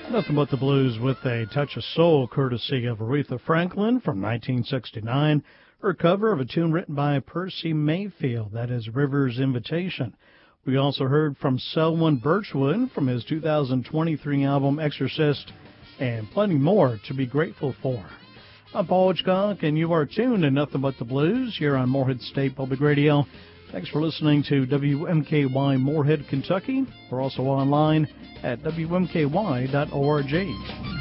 Nothing But the Blues with a Touch of Soul, courtesy of Aretha Franklin from 1969. Her cover of a tune written by Percy Mayfield, that is River's Invitation. We also heard from Selwyn Birchwood from his 2023 album Exorcist, and plenty more to be grateful for. I'm Paul Hitchcock, and you are tuned to Nothing But the Blues here on Morehead State Public Radio. Thanks for listening to WMKY Morehead, Kentucky. We're also online at WMKY.org.